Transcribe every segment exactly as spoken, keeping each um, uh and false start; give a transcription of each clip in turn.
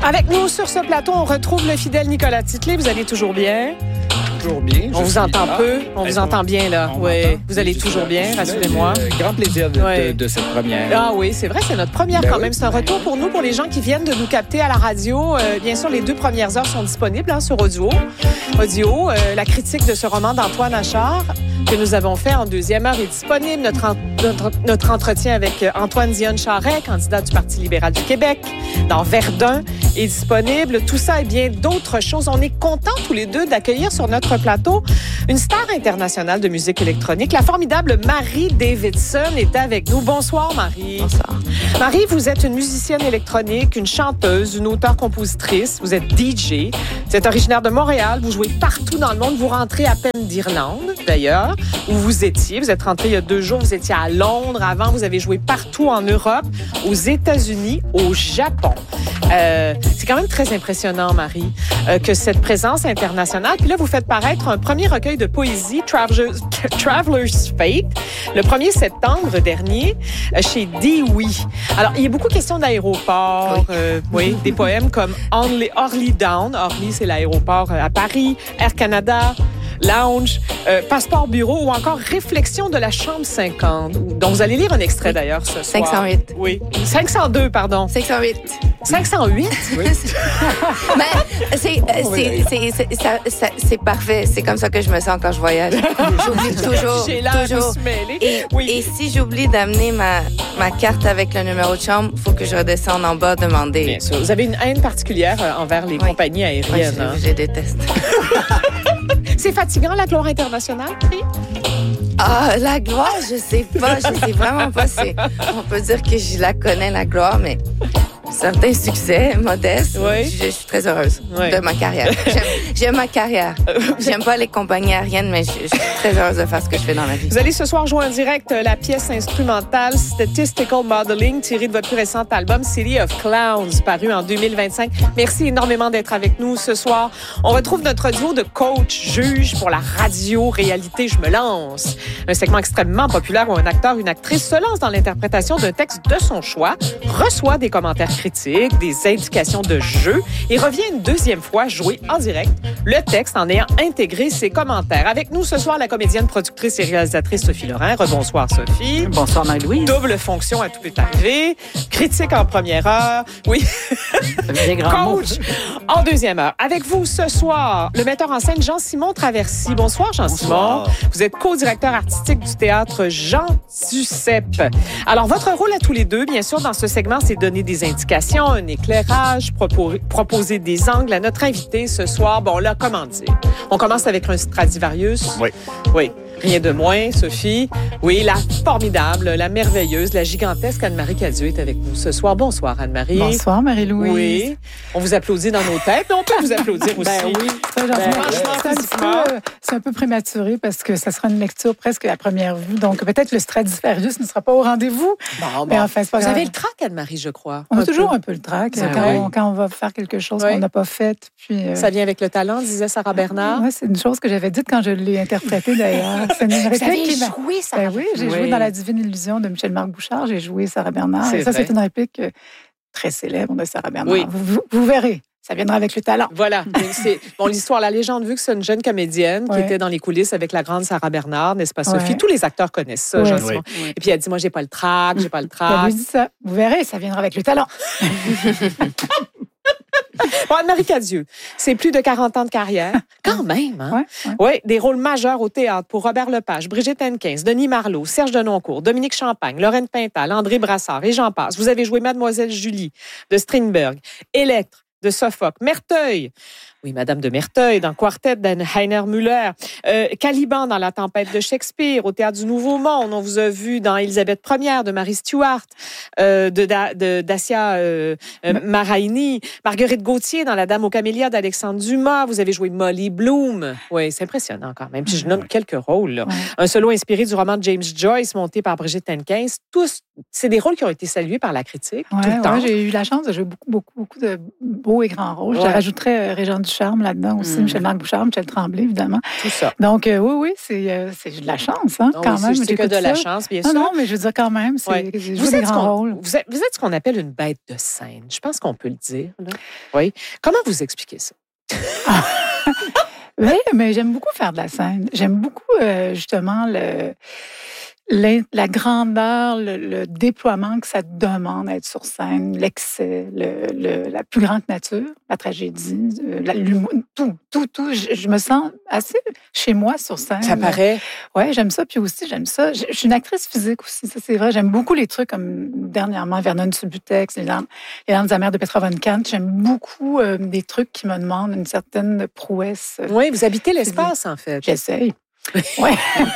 Avec nous sur ce plateau, on retrouve le fidèle Nicolas Titley. Vous allez toujours bien? Toujours bien. On vous entend là. peu. On ben, vous entend bien, là. Oui. Vous allez toujours bien, rassurez-moi. Euh, grand plaisir de, ouais. de, de cette première. Ah oui, c'est vrai, c'est notre première ben quand oui. même. C'est un retour pour nous, pour les gens qui viennent de nous capter à la radio. Euh, bien sûr, les deux premières heures sont disponibles hein, sur audio. Audio, euh, la critique de ce roman d'Antoine Achard que nous avons fait en deuxième heure est disponible. Notre, en, notre, notre entretien avec Antoine Dionne Charest, candidat du Parti libéral du Québec, dans Verdun, est disponible. Tout ça et bien d'autres choses. On est contents tous les deux d'accueillir sur notre plateau une star internationale de musique électronique. La formidable Marie Davidson est avec nous. Bonsoir, Marie. Bonsoir. Marie, vous êtes une musicienne électronique, une chanteuse, une auteure-compositrice. Vous êtes D J. Vous êtes originaire de Montréal. Vous jouez partout dans le monde. Vous rentrez à peine d'Irlande, d'ailleurs, où vous étiez. Vous êtes rentré il y a deux jours. Vous étiez à Londres. Avant, vous avez joué partout en Europe, aux États-Unis, au Japon. Euh, c'est quand même très impressionnant, Marie, euh, que cette présence internationale. Puis là, vous faites paraître un premier recueil de poésie, Traveler's, Traveler's Fate, le premier septembre dernier, euh, chez Dewey. Alors, il y a beaucoup de questions d'aéroport, oui, euh, oui des poèmes comme Orly, Orly Down. Orly, c'est l'aéroport à Paris, Air Canada, Lounge, euh, Passeport Bureau ou encore Réflexion de la Chambre cinquante. Donc, vous allez lire un extrait d'ailleurs ce soir. cinq cent huit. Oui. cinq cent deux, pardon. cinq cent huit. cinq cent huit? Oui. Mais c'est, c'est, c'est, c'est, ça, ça, c'est parfait. C'est comme ça que je me sens quand je voyage. J'oublie toujours. J'ai l'air toujours. de se mêler. Et, oui. et si j'oublie d'amener ma, ma carte avec le numéro de chambre, il faut que je redescende en bas demander. Bien sûr. Vous avez une haine particulière envers les oui. compagnies aériennes. Oui, je, je déteste. C'est fatigant, la gloire internationale, oui? Ah, la gloire, je sais pas. Je sais vraiment pas. C'est, on peut dire que je la connais, la gloire, mais certains succès modestes, oui. je, je suis très heureuse oui. de ma carrière. J'aime, j'aime ma carrière. J'aime pas les compagnies aériennes, mais je, je suis très heureuse de faire ce que je fais dans la vie. Vous allez ce soir jouer en direct la pièce instrumentale Statistical Modeling, tirée de votre plus récent album City of Clowns, paru en deux mille vingt-cinq. Merci énormément d'être avec nous ce soir. On retrouve notre duo de coach, juge pour la radio-réalité Je me lance. Un segment extrêmement populaire où un acteur, une actrice se lance dans l'interprétation d'un texte de son choix, reçoit des commentaires critiques, des indications de jeu et revient une deuxième fois jouer en direct le texte en ayant intégré ses commentaires. Avec nous ce soir, la comédienne, productrice et réalisatrice Sophie Lorrain. Rebonsoir, Sophie. Bonsoir, Marie-Louise. Double fonction à tout peut arriver. Critique en première heure. Oui. Coach en deuxième heure. Avec vous ce soir, le metteur en scène Jean-Simon Traversy. Bonsoir, Jean-Simon. Bonsoir. Vous êtes co-directeur artistique du théâtre Jean Duceppe. Alors, votre rôle à tous les deux, bien sûr, dans ce segment, c'est de donner des indications, un éclairage, propos, proposer des angles à notre invité ce soir. Bon, là, comment dire? On commence avec un Stradivarius. Oui. Oui. Rien de moins, Sophie. Oui, la formidable, la merveilleuse, la gigantesque Anne-Marie Cadieux est avec nous ce soir. Bonsoir, Anne-Marie. Bonsoir, Marie-Louise. Oui. On vous applaudit dans nos têtes, mais on peut vous applaudir aussi. Ben oui. Ça, ben, c'est, un petit peu, c'est un peu prématuré parce que ça sera une lecture presque à première vue. Donc, peut-être le Stradivarius ne sera pas au rendez-vous. Bon, bon. Mais enfin, c'est pas vous grave. avez le trac, Anne-Marie, je crois. On a un toujours peu. un peu le trac ben quand, oui. on, quand on va faire quelque chose oui. qu'on n'a pas fait. Puis, euh... Ça vient avec le talent, disait Sarah Bernard. Oui, c'est une chose que j'avais dite quand je l'ai interprétée, d'ailleurs. C'est une réplique qui m'a... joué, Sarah ben oui, j'ai oui. joué dans La Divine Illusion de Michel-Marc Bouchard. J'ai joué Sarah Bernard. C'est et ça, vrai. c'est une réplique très célèbre de Sarah Bernard. Oui. Vous, vous, vous verrez. Ça viendra avec le talent. Voilà. C'est, bon, l'histoire, la légende veut que c'est une jeune comédienne ouais. qui était dans les coulisses avec la grande Sarah Bernard, n'est-ce pas, Sophie? Ouais. Tous les acteurs connaissent ça, ouais. gentiment. Ouais. Et puis, elle dit, moi, j'ai pas le trac, j'ai pas le trac. Elle lui dit ça. Vous verrez, ça viendra avec le talent. Bon, Anne-Marie Cadieux, c'est plus de quarante ans de carrière. Quand même, hein? Oui, ouais. ouais, des rôles majeurs au théâtre pour Robert Lepage, Brigitte Henkins, Denis Marleau, Serge Denoncourt, Dominique Champagne, Lorraine Pintal, André Brassard et j'en passe. Vous avez joué Mademoiselle Julie de Strindberg, Électre de Sophocle, Merteuil, oui, Madame de Merteuil dans Quartet d'Heiner Müller, euh, Caliban dans La Tempête de Shakespeare, au Théâtre du Nouveau Monde. On vous a vu dans Élisabeth Première de Marie Stuart, euh, de, da, de Dacia euh, euh, Maraini, Marguerite Gauthier dans La Dame aux camélias d'Alexandre Dumas. Vous avez joué Molly Bloom. Oui, c'est impressionnant quand même. Puis je nomme quelques rôles. Là. Ouais. Un solo inspiré du roman de James Joyce, monté par Brigitte Henkins. Tous, c'est des rôles qui ont été salués par la critique ouais, tout le temps. Ouais, j'ai eu la chance de jouer beaucoup, beaucoup, beaucoup de beau et grand rôle. Ouais. Je rajouterais euh, Régent Ducharme là-dedans aussi, mmh. Michel-Marc Bouchard, Michel Tremblay, évidemment. Tout ça. Donc, euh, oui, oui, c'est, euh, c'est de la chance, hein, non, quand oui, même. C'est que de la chance, bien sûr. Non, non, mais je veux dire quand même, c'est, ouais. c'est vous, des êtes grands rôles. Vous êtes, vous êtes ce qu'on appelle une bête de scène. Je pense qu'on peut le dire. Là. Oui. Comment vous expliquez ça? Oui, mais j'aime beaucoup faire de la scène. J'aime beaucoup, euh, justement, le... La, la grandeur, le, le déploiement que ça demande d'être sur scène, l'excès, le, le, la plus grande nature, la tragédie, la, l'humour, tout, tout, tout. Je, je me sens assez chez moi sur scène. Ça paraît. Oui, j'aime ça. Puis aussi, j'aime ça. Je, je suis une actrice physique aussi, ça c'est vrai. J'aime beaucoup les trucs comme dernièrement Vernon Subutex, Les Landes, les Landes amères de Petra von Kant. J'aime beaucoup euh, des trucs qui me demandent une certaine prouesse. Oui, vous habitez l'espace, en fait. J'essaye. Oui.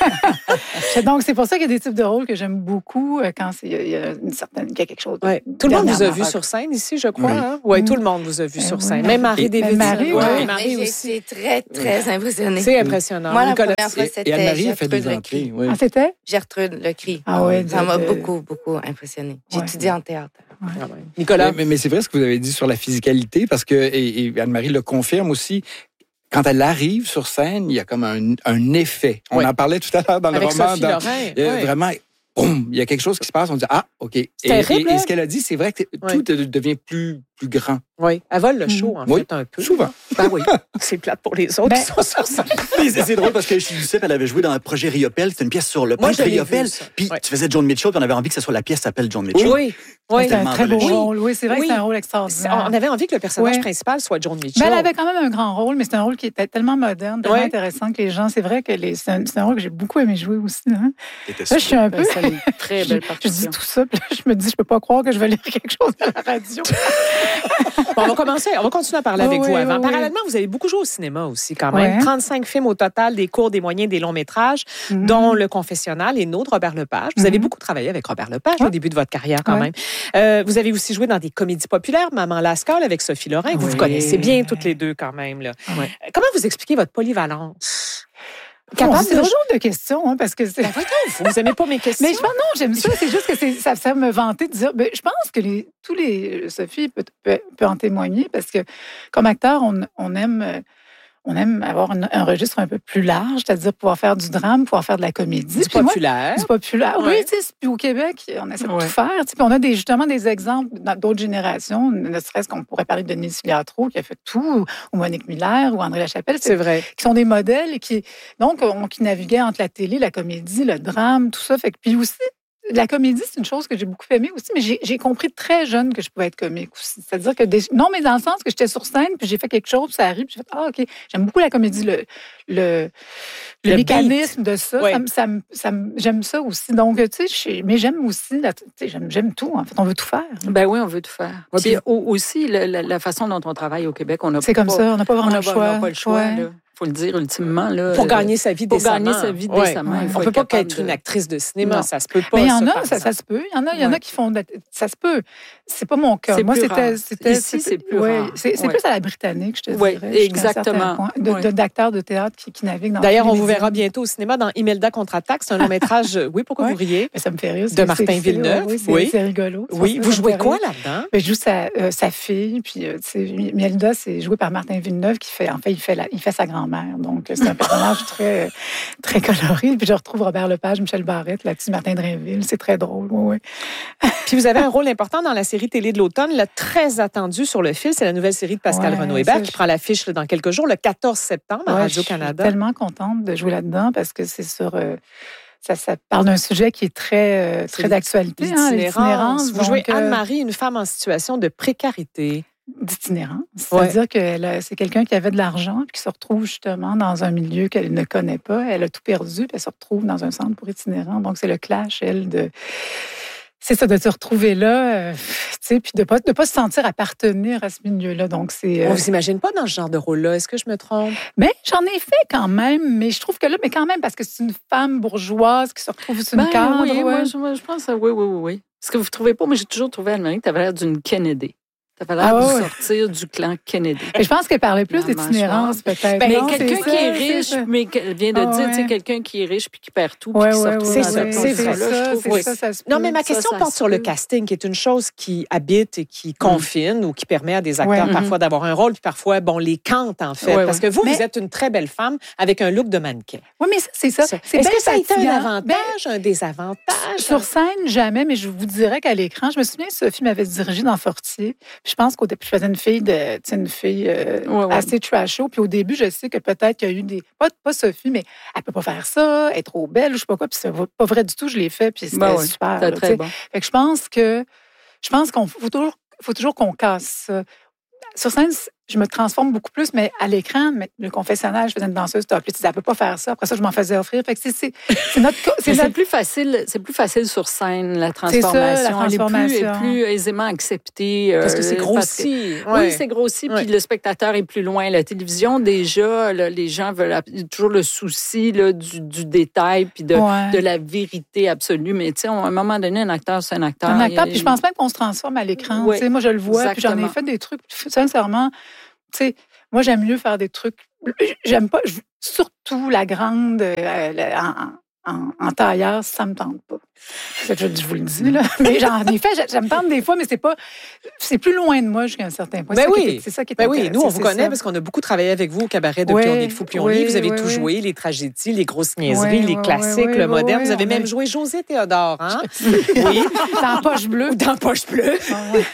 Donc, c'est pour ça qu'il y a des types de rôles que j'aime beaucoup quand il y a une certaine, il y a quelque chose. De ouais. Tout le monde vous a vu sur scène ici, je crois. Oui, hein? ouais, tout le monde vous a vu euh, sur scène. Oui. Même Marie Davidson. Marie, oui. oui. Marie aussi. J'ai très, très impressionnée. C'est impressionnant. Moi, la Nicolas, première fois, c'était et Anne-Marie a fait des entrées. Oui. Ah, c'était? Gertrude Le Cri. Ah oui. Ça m'a beaucoup, beaucoup impressionnée. J'ai ouais. étudié en théâtre. Ouais. Nicolas? Oui, mais, mais c'est vrai ce que vous avez dit sur la physicalité, parce que, et, et Anne-Marie le confirme aussi, quand elle arrive sur scène, il y a comme un, un effet. On oui. en parlait tout à l'heure dans Avec le roman. Sophie dans, Lorrain. Euh, oui. Vraiment, boum, il y a quelque chose qui se passe. On dit, ah, OK. Et, terrible, et, et ce qu'elle a dit, c'est vrai que oui. tout devient plus, plus grand. Oui, elle vole le show, en oui. fait, un peu. Souvent. Ben oui, c'est plate pour les autres ben, qui sont sur scène. C'est drôle parce que chez Duceppe, elle avait joué dans un projet Riopelle. C'était une pièce sur le peintre Riopelle. Puis ouais. tu faisais John Mitchell, puis on avait envie que ce soit la pièce qui s'appelle John Mitchell. Oui, oui. C'est un très beau oui. rôle. Oui, c'est vrai oui. que c'est un rôle extraordinaire. On avait envie que le personnage oui. principal soit John Mitchell. Ben, elle avait quand même un grand rôle, mais c'est un rôle qui était tellement moderne, tellement oui. intéressant que les gens... C'est vrai que les, c'est, un, c'est un rôle que j'ai beaucoup aimé jouer aussi. Hein. Là, je suis un peu... C'est une très belle je, je dis tout ça, puis là, je me dis, je peux pas croire que je vais lire quelque chose à la radio. Bon, on va commencer, on va continuer à parler oh, avec oui, vous avant. Oui, Parallèlement, vous avez beaucoup joué au cinéma aussi, quand même. Ouais. trente-cinq films au total, des courts, des moyens, des longs métrages, mm-hmm. dont Le Confessionnal et Nos de Robert Lepage. Vous mm-hmm. avez beaucoup travaillé avec Robert Lepage ouais. au début de votre carrière, quand ouais. même. Euh, vous avez aussi joué dans des comédies populaires, Maman Lascaux avec Sophie Lorrain, que oui. vous connaissez bien toutes les deux, quand même. Là. Ouais. Comment vous expliquez votre polyvalence? Capable bon, c'est de... toujours de questions, hein, parce que c'est... Vous n'aimez pas mes questions? Mais je pense, non, j'aime ça. C'est juste que c'est, ça, ça me vantait de dire... Ben, je pense que les, tous les... Sophie peut, peut, peut en témoigner, parce que comme acteur, on, on aime... On aime avoir un, un registre un peu plus large, c'est-à-dire pouvoir faire du drame, pouvoir faire de la comédie. Du puis populaire. Moi, du populaire, ouais. oui. Puis au Québec, on essaie de ouais. tout faire. Puis on a des, justement des exemples dans d'autres générations, ne serait-ce qu'on pourrait parler de Denise Filiatro, qui a fait tout, ou Monique Miller, ou André Lachapelle. C'est, c'est vrai. Qui sont des modèles, et qui, donc, on, qui naviguaient entre la télé, la comédie, le drame, tout ça. Fait que, puis aussi, la comédie, c'est une chose que j'ai beaucoup aimée aussi, mais j'ai, j'ai compris très jeune que je pouvais être comique aussi. C'est-à-dire que, des, non, mais dans le sens que j'étais sur scène, puis j'ai fait quelque chose, puis ça arrive, puis j'ai fait, ah, OK, j'aime beaucoup la comédie, le, le, le, le mécanisme beat. de ça, ouais. ça, ça, ça, j'aime ça aussi. Donc, tu sais, mais j'aime aussi, la, j'aime, j'aime tout, en fait, on veut tout faire. Ben oui, on veut tout faire. Ouais, puis aussi, la, la, la façon dont on travaille au Québec, on a C'est pas, comme ça, on n'a pas vraiment le choix. On n'a pas le choix, ouais. là. Faut le dire ultimement là. Pour gagner sa vie pour décemment. Pour gagner sa vie ouais. décemment. Ouais. On peut pas qu'être de... une actrice de cinéma, non. ça se peut pas. Mais il y en ça, a, ça, ça se peut. Il y en a, il y en a qui font, de... ça se peut. C'est pas mon cas. C'est Moi, c'était, c'était, Ici, c'est plus ouais, rare. C'est, c'est ouais. plus à la britannique, je te ouais, dirais. Exactement. De, ouais. de, d'acteurs de théâtre qui, qui naviguent dans. D'ailleurs, on vous verra bientôt au cinéma dans Imelda contre-attaque. C'est un long métrage. Oui, pourquoi ouais. vous riez? Mais ça me fait rire. De Martin Villeneuve. Oui, c'est, oui. c'est rigolo. Oui. Vous jouez quoi là-dedans? Je joue sa, euh, sa fille. Puis, euh, Imelda, c'est joué par Martin Villeneuve qui fait, en fait, il fait, la, il fait sa grand-mère. Donc, c'est un personnage très très coloré. Puis je retrouve Robert Lepage, Michel Barrette, là-dessus, Martin Drainville. C'est très drôle, oui. Puis vous avez un rôle important dans la série télé de l'automne, là, très attendue sur le fil. C'est la nouvelle série de Pascal ouais, Renaud-Hébert qui prend l'affiche là, dans quelques jours, le quatorze septembre, à ouais, Radio-Canada. Je suis tellement contente de jouer là-dedans parce que c'est sur... Euh, Ça, ça parle d'un sujet qui est très, euh, très d'actualité. L'itinérance. Hein, l'itinérance. Vous donc, jouez euh, Anne-Marie, une femme en situation de précarité. D'itinérance. C'est-à-dire ouais. que c'est quelqu'un qui avait de l'argent puis qui se retrouve justement dans un milieu qu'elle ne connaît pas. Elle a tout perdu puis elle se retrouve dans un centre pour itinérants. Donc, c'est le clash, elle, de... C'est ça, de se retrouver là, euh, tu sais, puis de ne pas, de pas se sentir appartenir à ce milieu-là. Donc, c'est... Euh... On ne vous imagine pas dans ce genre de rôle-là. Est-ce que je me trompe? Mais j'en ai fait quand même, mais je trouve que là, mais quand même, parce que c'est une femme bourgeoise qui se retrouve sur une ben, cadre. Oui, ouais. moi, je, je pense, oui, oui, oui, oui. Est-ce que vous ne trouvez pas? Moi, j'ai toujours trouvé, Anne-Marie, que tu avais l'air d'une Kennedy. Ça fait l'air Ah, de ouais. sortir du clan Kennedy. Et je pense qu'elle parlait plus La d'itinérance, peut-être. Ben, Non, quelqu'un c'est qui ça, est c'est riche, ça. mais qu'elle vient de Ah, dire, ouais. tu sais, quelqu'un qui est riche puis qui perd tout, puis Ouais, qui se ouais, retrouve ouais, C'est dans ça, cette c'est position-là, vrai. je trouve, c'est oui. ça, ça se Non, peut. mais ma Ça, question ça porte se sur le peut. casting, qui est une chose qui habite et qui confine ou qui permet à des acteurs Ouais. parfois d'avoir un rôle, puis parfois, bon, les cante, en fait. Ouais, Parce ouais. que vous, Mais- vous êtes une très belle femme avec un look de mannequin. Oui, mais ça, c'est ça. Ça. C'est Est-ce bien que ça a été un fatigant. avantage, un désavantage? Sur scène, jamais, mais je vous dirais qu'à l'écran, je me souviens, Sophie m'avait dirigée dans Fortier. Puis je pense qu'au début, je faisais une fille de, tu sais, une fille euh, Ouais, ouais. assez trasho. Puis au début, je sais que peut-être qu'il y a eu des, pas, pas Sophie, mais elle peut pas faire ça, elle est trop belle, ou je sais pas quoi. Puis c'est pas vrai du tout, je l'ai fait, puis c'était Ben ouais, super. c'était là, très tu sais. bon. Fait que je pense que, je pense qu'on faut toujours, faut toujours qu'on casse ça. Sur scène, je me transforme beaucoup plus, mais à l'écran, mais le confessionnal, je faisais une danseuse top. Puis tu disais, elle peut pas faire ça. Après ça, je m'en faisais offrir. Fait que c'est, c'est, c'est notre, co- c'est Mais C'est notre plus facile, c'est plus facile sur scène, la C'est ça, la transformation. Elle est plus, transformation. est plus aisément acceptée. euh, Parce que c'est parce grossi. que- Ouais. Oui, c'est grossi, Ouais. puis le spectateur est plus loin. La télévision, déjà, là, les gens veulent ap- toujours le souci là, du, du détail, puis de, Ouais. de la vérité absolue. Mais tu sais, à un moment donné, un acteur, c'est un acteur. un acteur, Il- puis je pense même qu'on se transforme à l'écran. Oui, Tu sais, moi, je le vois, puis j'en ai exactement. fait des trucs, sincèrement, tu sais, moi, j'aime mieux faire des trucs. J'aime pas, je- surtout la grande euh, la- en, en, en tailleur, ça me tente pas. C'est que je vous le dis, là. Mais j'en ai fait, j'aime tente des fois, mais c'est pas, c'est plus loin de moi jusqu'à un certain point. Ben C'est ça qui oui. est- c'est ça qui est Ben oui, intéressant, nous, on c'est vous connaît ça. parce qu'on a beaucoup travaillé avec vous au cabaret depuis Oui, On est le fou, puis on rit. oui, Vous avez oui, tout oui. joué, les tragédies, les grosses niaiseries, Oui, les oui, classiques, oui, le oui, moderne. oui, Vous avez on même a- joué José Théodore, hein? Oui. Dans Poche Bleue. Ou dans Poche Bleue. Ah ouais.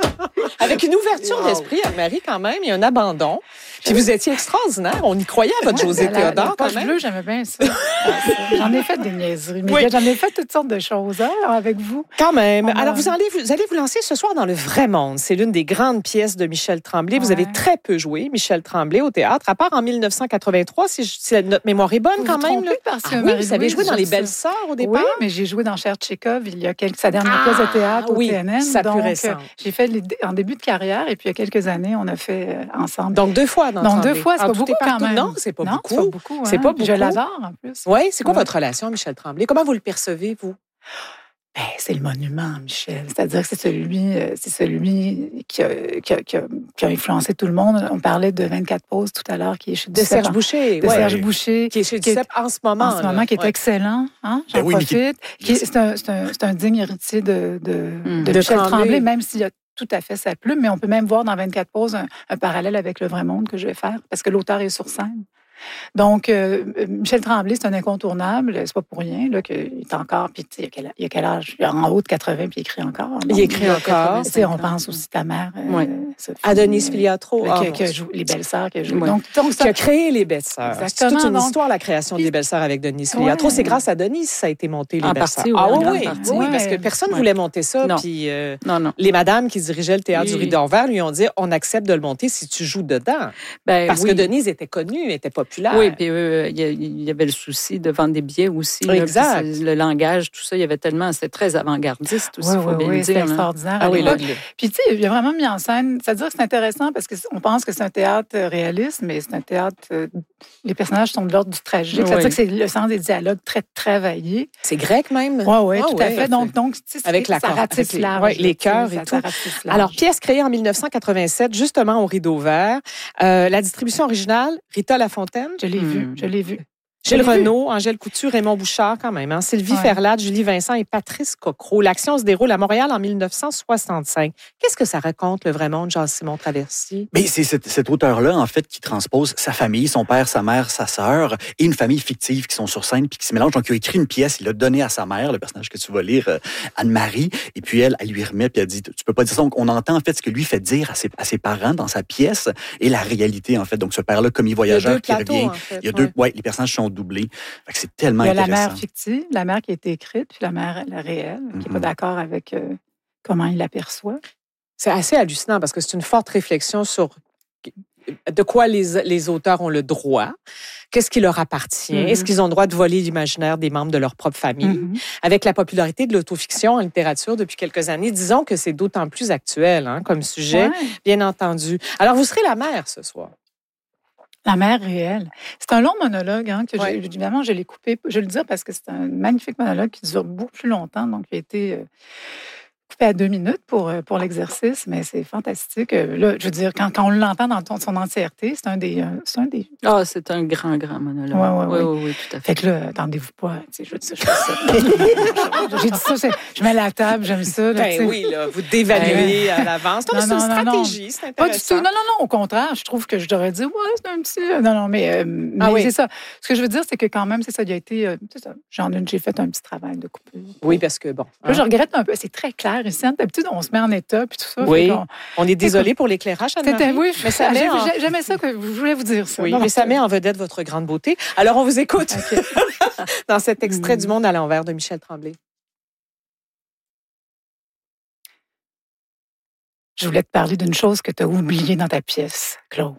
Avec une ouverture d'esprit, Anne-Marie, quand même, et un abandon. Puis vous étiez extraordinaire. On y croyait à votre José La- la- Théodore, la quand Poche même. Bleue, j'aimais bien ça. J'en ai fait des niaiseries. Mais Oui. j'en ai fait toutes sortes de choses hein, avec vous. Quand même. On a- Alors, vous allez, vous allez vous lancer ce soir dans Le Vrai Monde. C'est l'une des grandes pièces de Michel Tremblay. Vous Ouais. avez très peu joué, Michel Tremblay, au théâtre, à part en mille neuf cent quatre-vingt-trois, si, je- si notre mémoire est bonne, Vous quand vous même. trompez là. parce que Ah oui, Marie-Louise, vous avez joué dans Les j'aime ça. Belles Sœurs au Oui, départ? mais j'ai joué dans Cher Tchekhov il y a quelques, sa dernière Ah, pièce de théâtre au oui, T N M. sa plus Donc, récente. euh, j'ai fait les- en début de carrière et puis il y a quelques années, on a fait euh, ensemble. Donc, deux fois dans Donc, Tremblay. deux fois, c'est Ah, pas tout beaucoup est partout. quand même. Non, c'est pas Non, beaucoup. c'est pas beaucoup. C'est hein. pas Puis Je beaucoup. l'adore en plus. Oui, c'est quoi Ouais. votre relation, Michel Tremblay? Comment vous le percevez, vous? Ben, c'est le monument, Michel. C'est-à-dire que c'est celui, euh, c'est celui qui a, qui, a, qui, a, qui a influencé tout le monde. On parlait de vingt-quatre pauses tout à l'heure, qui est chez De Duceppe Serge en- Boucher. de ouais. Serge Boucher. Qui est chez qui est- Duceppe en ce moment. En ce moment, là. qui est Ouais. excellent. Hein? J'en Ben oui, mais qui- profite. Qui est- c'est, un, c'est, un, c'est un digne héritier de, de, Mm. de De Michel Tremblay. Tremblay, même s'il a tout à fait sa plume. Mais on peut même voir dans vingt-quatre pauses un, un parallèle avec Le Vrai Monde que je vais faire, parce que l'auteur est sur scène. Donc, euh, Michel Tremblay, c'est un incontournable. C'est pas pour rien là, qu'il est encore. Puis, tu sais, il, a quel- il a quel âge? Il est en haut de quatre-vingts, puis il écrit encore. Il Donc, écrit il a encore. quatre-vingt-cinq tu sais, on ans. pense aussi ta mère. euh, Ouais. Sophie, Adonis euh, Filiatro. qui, Ah, a- mon qui a Dieu. joué les belles sœurs. Qui a joué. Ouais. Donc, donc, Qui ça, a créé les Belles-Sœurs. C'est Exactement, toute une donc- histoire, la création des Belles-Sœurs avec Denis Filiatro. Ouais. C'est grâce à Denis ça a été monté, les En Belles-Sœurs. partie, oui, ah en oui, grande oui, partie. oui, parce que Ouais. personne ne Ouais. voulait monter ça. Non. Puis euh, Non, non. les madames qui dirigeaient le théâtre Oui. du Rideau Vert lui ont dit on accepte de le monter si tu joues dedans. Ben, Parce oui. que Denise était connue, était populaire. Oui, puis euh, il y a- il y avait le souci de vendre des billets aussi. là, Exact. puis c'est- le langage, tout ça, il y avait tellement... C'était très avant-gardiste aussi, Oui, il faut oui, bien oui, le c'est dire. là. extraordinaire. Ah à oui, l'époque. le- le- Puis, tu sais, il a vraiment mis en scène. C'est-à-dire que c'est intéressant parce qu'on pense que c'est un théâtre euh, réaliste, mais c'est un théâtre. euh, les personnages sont de l'ordre du tragique. Oui. C'est-à-dire que c'est le sens des dialogues très travaillé. c'est grec même. Oui, oui, Ah tout à ouais, fait. Donc, donc tu sais, Avec c'est- la ça cor- ratisse avec les- large. ouais, les tu sais, chœurs et ça- tout. ça ratisse large. Alors, pièce créée en mille neuf cent quatre-vingt-sept, justement au Rideau Vert. Euh, la distribution originale, Rita Lafontaine, je l'ai Hmm. vu, je l'ai vu. Gilles Je l'ai vu. Renaud, Angèle Couture, Raymond Bouchard quand même, hein? Sylvie Ouais. Ferlade, Julie Vincent et Patrice Cocro. L'action se déroule à Montréal en mille neuf cent soixante-cinq. Qu'est-ce que ça raconte, Le Vrai Monde, Jean-Simon Traversy? Mais c'est cet, cet auteur-là, en fait, qui transpose sa famille, son père, sa mère, sa sœur, et une famille fictive qui sont sur scène puis qui se mélangent. Donc, il a écrit une pièce, il l'a donnée à sa mère, le personnage que tu vas lire, euh, Anne-Marie, et puis elle, elle lui remet, puis elle dit, tu peux pas dire ça. Donc, on entend, en fait, ce que lui fait dire à ses, à ses parents dans sa pièce et la réalité, en fait. Donc, ce père-là, commis voyageur deux qui plateaux, revient. en fait, Il y a ouais. deux, ouais, les personnages sont doublés. Fait que c'est tellement Il y a la intéressant. mère fictive, la mère qui a été écrite, puis la mère la réelle, qui n'est pas Mhm. d'accord avec euh, comment il l'aperçoit. C'est assez hallucinant parce que c'est une forte réflexion sur de quoi les, les auteurs ont le droit, qu'est-ce qui leur appartient, Mhm. est-ce qu'ils ont le droit de voler l'imaginaire des membres de leur propre famille. Mhm. Avec la popularité de l'autofiction en littérature depuis quelques années, disons que c'est d'autant plus actuel hein, comme sujet, Ouais. bien entendu. Alors, vous serez la mère ce soir. La mère réelle. C'est un long monologue, hein, que Ouais. j'ai- évidemment, je l'ai coupé. Je vais le dire parce que c'est un magnifique monologue qui dure beaucoup plus longtemps, donc il a été euh, coupé à deux minutes pour, pour l'exercice, mais c'est fantastique. Là, je veux dire, quand, quand on l'entend dans son entièreté, c'est un des... C'est un des... Ah, c'est un grand, grand monologue. Oui, oui, oui. oui, oui, oui, tout à fait. Fait que là, attendez-vous pas, tu sais, je veux dire, je fais ça. J'ai dit ça, c'est, je mets la table, j'aime ça. Là, ben oui, là, vous dévaluez à l'avance. Non, Non, c'est non, une non, stratégie, non. c'est intéressant. Pas du tout. Non, non, non, au contraire, je trouve que je devrais dire, ouais, c'est un petit... Non, non, mais, euh, mais Ah oui. c'est ça. Ce que je veux dire, c'est que quand même, c'est ça, il a été... Euh, c'est ça, j'en ai, j'ai fait un petit travail de coupure. Oui, parce que bon... Là, je regrette un peu. C'est très clair ici. D'habitude, on se met en état puis tout ça. Oui. On... on est désolé pour l'éclairage, Anne-Marie. Oui, mais ça met en... j'aimais ça que je voulais vous dire ça. Oui, non, mais ça met en vedette votre grande beauté. Alors, on vous écoute okay. dans cet extrait du Monde à l'envers de Michel Tremblay. Je voulais te parler d'une chose que tu as oubliée dans ta pièce, Claude.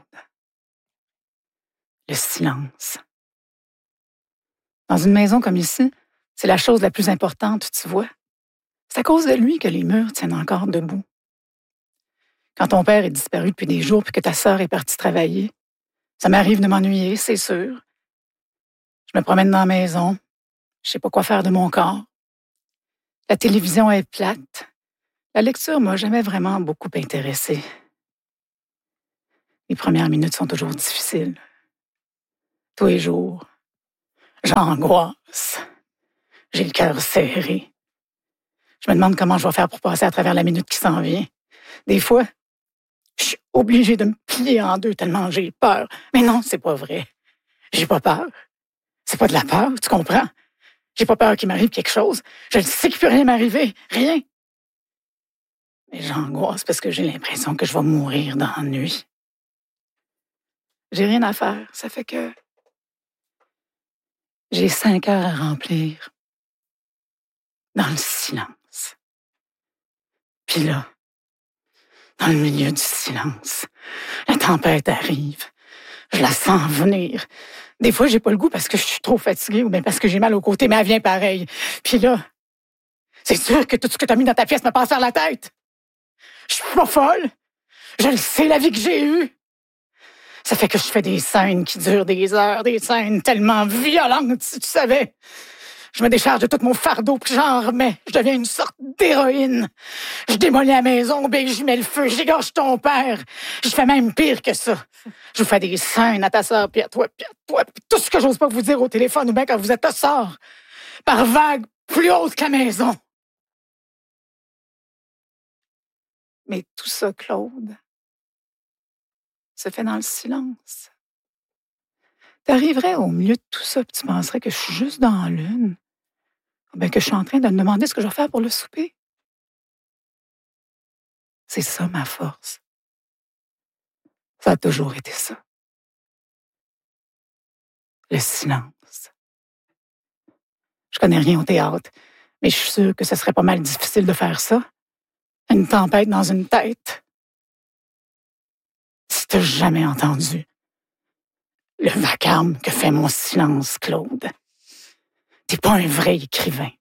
Le silence. Dans une maison comme ici, c'est la chose la plus importante, tu vois. C'est à cause de lui que les murs tiennent encore debout. Quand ton père est disparu depuis des jours puis que ta sœur est partie travailler, ça m'arrive de m'ennuyer, c'est sûr. Je me promène dans la maison, je sais pas quoi faire de mon corps. La télévision est plate. La lecture m'a jamais vraiment beaucoup intéressée. Les premières minutes sont toujours difficiles. Tous les jours, j'angoisse. J'ai le cœur serré. Je me demande comment je vais faire pour passer à travers la minute qui s'en vient. Des fois, je suis obligée de me plier en deux tellement j'ai peur. Mais non, c'est pas vrai. J'ai pas peur. C'est pas de la peur, tu comprends? J'ai pas peur qu'il m'arrive quelque chose. Je le sais qu'il peut rien m'arriver. Rien. Mais j'angoisse parce que j'ai l'impression que je vais mourir d'ennui. J'ai rien à faire. Ça fait que j'ai cinq heures à remplir dans le silence. Puis là, dans le milieu du silence, la tempête arrive. Je la sens venir. Des fois, j'ai pas le goût parce que je suis trop fatiguée ou bien parce que j'ai mal au côté, mais elle vient pareil. Puis là, c'est sûr que tout ce que t'as mis dans ta pièce me passe par la tête. Je suis pas folle. Je le sais, la vie que j'ai eue. Ça fait que je fais des scènes qui durent des heures, des scènes tellement violentes, si tu savais. Je me décharge de tout mon fardeau, puis j'en remets. Je deviens une sorte d'héroïne. Je démolis la maison, ben j'y mets le feu, j'égorge ton père. Je fais même pire que ça. Je vous fais des scènes à ta sœur, puis à toi, puis à toi, puis tout ce que j'ose pas vous dire au téléphone ou bien quand vous êtes au sort. Par vagues plus hautes que la maison. Mais tout ça, Claude, se fait dans le silence. T'arriverais au milieu de tout ça, puis tu penserais que je suis juste dans la lune, ou bien que je suis en train de me demander ce que je vais faire pour le souper. C'est ça, ma force. Ça a toujours été ça. Le silence. Je connais rien au théâtre, mais je suis sûre que ce serait pas mal difficile de faire ça. Une tempête dans une tête. Si t'as jamais entendu le vacarme que fait mon silence, Claude, t'es pas un vrai écrivain.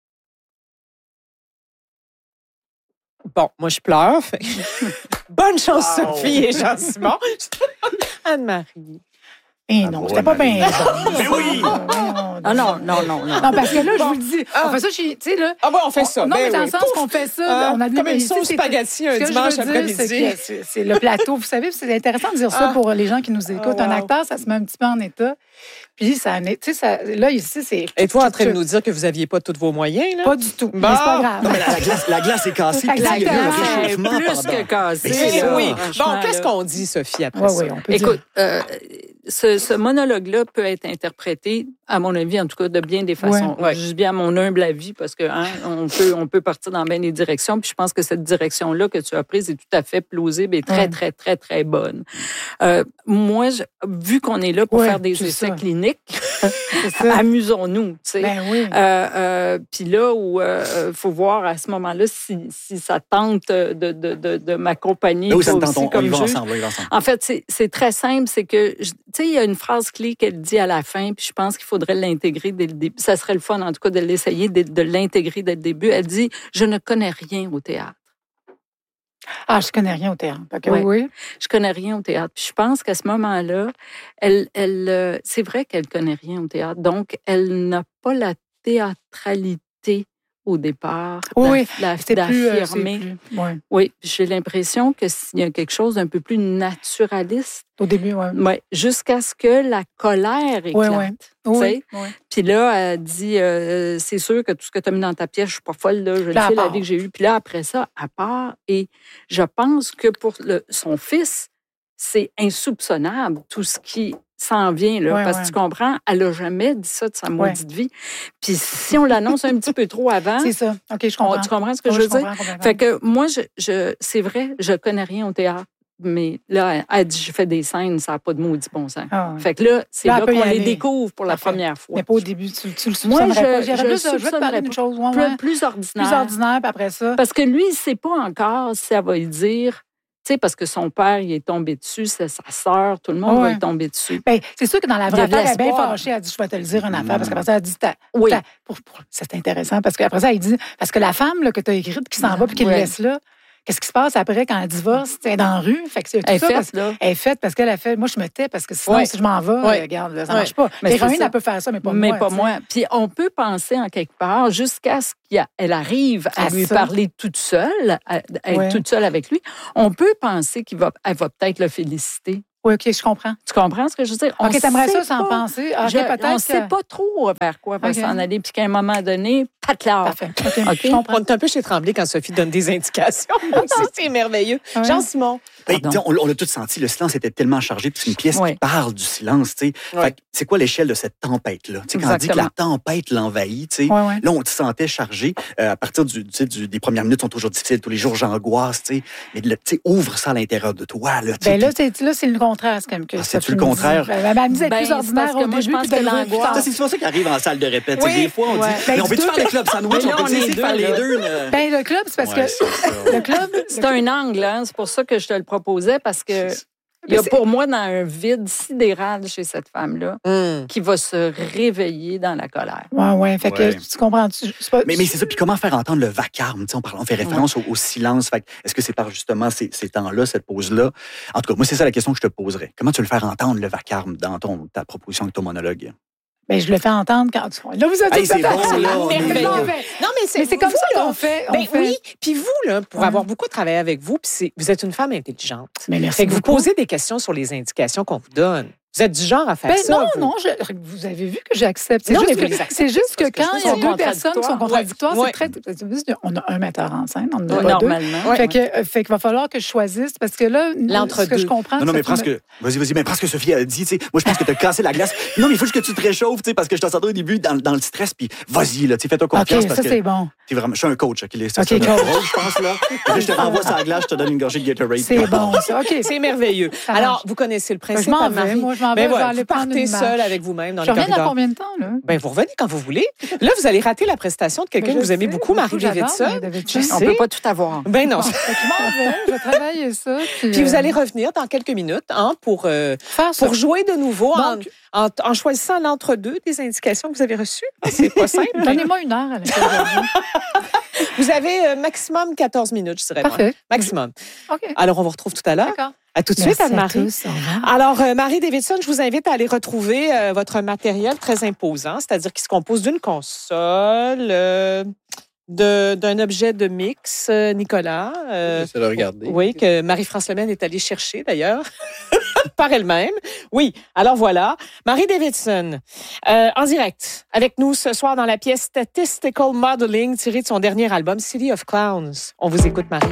Bon, moi, je pleure. Bonne chance, Wow. Sophie et Jean-Simon. Anne-Marie. Eh non, c'était pas bien. Mais oui! Ah non, non, non, non. Non, parce que là, je Bon. vous le dis, Ah. on fait ça chez, tu sais, là. Ah bon, on fait ça. Non, mais ben dans oui. le sens Pouf. qu'on fait ça, Ah, on a comme une ici, sauce c'est- spaghetti un Ce que je dimanche veux dire, après-midi. c'est que c'est- c'est le plateau. Vous savez, c'est intéressant de dire ça Ah. pour les gens qui nous écoutent. Oh, Un wow. acteur, ça se met un petit peu en état. Puis, ça, tu sais, ça, là, ici, c'est. Et toi, en train de nous dire que vous n'aviez pas tous vos moyens, là? Pas du tout. Bon. Mais c'est pas grave. Non, mais la, la glace, la glace est cassée. Puis là, il y a eu un Exactement. réchauffement Plus pendant... que cassé. Mais c'est Eh ça. oui. franchement, Bon, qu'est-ce là. qu'on dit, Sophie, après Oui, ça? oui, on peut Écoute, dire. euh, ce, ce monologue-là peut être interprété, à mon avis, en tout cas, de bien des façons. Ouais. Je dis bien à mon humble avis, parce que hein, on peut, on peut partir dans bien des directions. Puis je pense que cette direction-là que tu as prise est tout à fait plausible et très, Ouais. très, très, très bonne. Euh, moi, je, vu qu'on est là pour Ouais, faire des c'est essais ça. cliniques, C'est ça. amusons-nous, tu sais. Ben oui. Euh, euh, Puis là où il euh, faut voir à ce moment-là si, si ça tente de, de, de, de m'accompagner. Là où ça toi me tente, aussi, on, on comme y va juge. ensemble. On y va ensemble. En fait, c'est, c'est très simple, c'est que, je- tu sais, il y a une phrase clé qu'elle dit à la fin, puis je pense qu'il faudrait l'intégrer dès le début. Ça serait le fun, en tout cas, de l'essayer, de, de l'intégrer dès le début. Elle dit « Je ne connais rien au théâtre. Ah, je connais rien au théâtre. OK, Ouais. oui. Je connais rien au théâtre. » Puis je pense qu'à ce moment-là, elle, elle, euh, c'est vrai qu'elle connaît rien au théâtre. Donc, elle n'a pas la théâtralité au départ, Oui, oui. la, C'est plus, euh, d'affirmer. c'est plus- ouais. Oui, j'ai l'impression que s'il y a quelque chose d'un peu plus naturaliste, Au début, oui. ouais, jusqu'à ce que la colère éclate. Ouais, ouais. tu Oui, sais. oui. Puis là, elle dit, euh, c'est sûr que tout ce que tu as mis dans ta pièce, je suis pas folle, là, je le Là, sais, elle la part. vie que j'ai eue. Puis là, après ça, elle part. Et je pense que pour le, son fils, c'est insoupçonnable, tout ce qui s'en vient, là, Ouais, parce ouais. que tu comprends, elle n'a jamais dit ça de sa maudite vie. Puis si on l'annonce un petit peu trop avant, C'est ça. OK, je on- comprends. tu comprends ce que Oui, je veux dire? comprends complètement. Fait que moi, je, je, c'est vrai, je connais rien au théâtre, mais là, elle- elle dit, je fais des scènes, ça n'a pas de maudit bon sens. Ah, ouais. Fait que là, c'est Là, là, elle peut y qu'on les aller. découvre pour la Parfait. première fois. Mais pas au début, tu, tu le Moi, soupçonnerais je- pas. J'irais je plus, je vais te soupçonnerais parler d'une pas. chose. Ouais, Plus, ouais. plus ordinaire. Plus ordinaire, puis après ça. Parce que lui, il ne sait pas encore si elle va lui dire, tu sais, parce que son père, il est tombé dessus, c'est sa sœur, tout le monde Ouais. va lui tomber dessus. Ben, c'est sûr que dans la vraie Il y a de affaire, elle est bien l'espoir. fâchée. Elle dit, je vais te le dire une affaire. Parce qu'après ça, elle dit, t'as- Oui. t'as- pour- pour- c'est intéressant. Parce qu'après ça, elle dit, parce que la femme là, que tu as écrite qui s'en va puis qui Ouais. le laisse là, qu'est-ce qui se passe après quand elle divorce? Elle est dans la rue. Fait que c'est tout Elle est ça. faite, parce- là. Elle est faite parce qu'elle a fait, moi, je me tais parce que sinon, Ouais. si je m'en vais, Ouais. euh, regarde, là, ça Ouais. marche pas. Mais c'est L'héroïne, ça. elle peut faire ça, mais pas mais moi. pas tu sais. moi. Puis on peut penser en quelque part jusqu'à ce qu'elle arrive à, À lui ça. parler toute seule, à, à être Ouais. toute seule avec lui. On peut penser qu'elle va, elle va peut-être le féliciter. Oui, OK, je comprends. Tu comprends ce que je veux dire? On OK, t'aimerais sait ça sans pas. penser. Ah, OK, Je- peut-être. on ne que- sait pas trop vers quoi va OK. s'en aller, puis qu'à un moment donné, pas clair. Parfait. OK, OK. je comprends. On est un peu chez Tremblay quand Sophie donne des indications. c'est, c'est merveilleux. Ouais. Jean-Simon. Ben, Pardon. tu sais, on, on l'a tout senti, le silence était tellement chargé, puis c'est une pièce Ouais. qui parle du silence, tu sais. Ouais. Fait que c'est quoi l'échelle de cette tempête-là? Tu sais, quand on dit que la tempête l'envahit, tu sais, Ouais, ouais. là, on te sentait chargé. Euh, à partir du, tu sais, du- des premières minutes sont toujours difficiles, tous les jours, j'angoisse, tu sais. Mais le- tu sais, ouvre ça à l'intérieur de toi, là, tu sais, Ben là, puis- c'est, là, c'est le contraire, c'est comme que Ah, Sophie c'est-tu le me dit. contraire? Ben, elle me dit d'être Ben, plus c'est ordinaire parce que au moi, je début, pense puis que de l'ouvrir plus l'angoisse- tard. Ça, c'est ça qui arrive en salle de répète. tu sais, Oui, Des fois, on ouais. dit, Ben, mais on peut-tu dis-toi faire le club sandwich? Mais là, On on peut-tu est essayer de deux, faire les là. deux? là? Ben, le club, c'est parce Ouais, que c'est ça. le club, C'est un angle, hein? C'est pour ça que je te le proposais, parce que il y a c'est- pour moi dans un vide sidéral chez cette femme-là Hum. qui va se réveiller dans la colère. ouais, ouais. Fait que Ouais. tu comprends. Tu, c'est pas- Mais, mais c'est ça. Puis comment faire entendre le vacarme? Tu sais, on, parle, on fait référence au, au silence. Fait que est-ce que c'est par justement ces, ces temps-là, cette pause-là? En tout cas, moi, c'est ça la question que je te poserais. Comment tu veux le faire entendre, le vacarme, dans ton, ta proposition avec ton monologue? Ben, je le fais entendre quand tu. Là, vous êtes Hey, c'est bon, là, on est- merveilleux. Non, Non, mais c'est, mais c'est comme vous, ça là, qu'on fait. on Ben fait- oui, puis vous, là, pour Ouais. avoir beaucoup travaillé avec vous, puis c'est, vous êtes une femme intelligente. Mais merci Fait que vous beaucoup. posez des questions sur les indications qu'on vous donne. Vous êtes du genre à faire Ben ça. non, vous. non, je- vous avez vu que j'accepte. C'est Non, juste mais vous que, les acceptez, c'est juste que parce que je quand trouve il y a qu'ils deux sont personnes qui sont contradictoires, Ouais. c'est très. On a un metteur en scène, on en a Oui, pas deux. normalement. Ouais. Fait que, euh, fait qu'il va falloir que je choisisse parce que là, L'entre-deux. ce que je comprends. Non, non, c'est mais que prends ce tu me- que. Vas-y, vas-y, mais prends ce que Sophie a dit, tu sais. Moi, je pense que t'as cassé la glace. Non, mais il faut juste que tu te réchauffes, tu sais, parce que je t'entendais au début dans, dans le stress, puis vas-y, là, tu sais, fais-toi OK, confiance. parce ça, que c'est bon. t'es vraiment. Je suis un coach, OK, les OK, ça, coach. je pense, là. Puis là, je te renvoie sur la glace, je te donne une gorgée de Gatorade. C'est bon, ça. OK. C'est merveilleux. Ça Alors, marche. vous connaissez le Ben, principe, je m'en Anne-Marie. vais. Moi, je m'en vais. Ben Je vais voilà, aller vous prendre partez une seule marche. avec vous-même dans Je le reviens dans corridor. combien de temps, là? Ben, vous revenez quand vous voulez. Là, vous allez rater la prestation de quelqu'un Ben, que je vous aimez sais, beaucoup, beaucoup, j'adore Marie-Davidson. Marie-Davidson. Je On sais. peut pas tout avoir. Ben non. Fait que je m'en vais. Je vais travailler ça. Puis, Puis vous euh, allez revenir dans quelques minutes hein, pour, euh, faire ça. pour jouer de nouveau en, Donc- en, en choisissant l'entre-deux des indications que vous avez reçues. C'est pas simple. Donnez-moi une heure à l'intérieur. Vous avez euh, maximum quatorze minutes, je dirais. moi. Parfait. Maximum. OK. Alors, on vous retrouve tout à l'heure. D'accord. À tout de Merci suite, Anne-Marie. à tous. Au revoir. Alors, euh, Marie-Davidson, je vous invite à aller retrouver euh, votre matériel très imposant, c'est-à-dire qui se compose d'une console, euh, de- d'un objet de mix, euh, Nicolas. euh, J'essaie de regarder. oui, que Marie-France Lemaine est allée chercher, d'ailleurs, par elle-même. Oui, alors voilà. Marie-Davidson, euh, en direct, avec nous ce soir dans la pièce Statistical Modeling, tirée de son dernier album, City of Clowns. On vous écoute, Marie.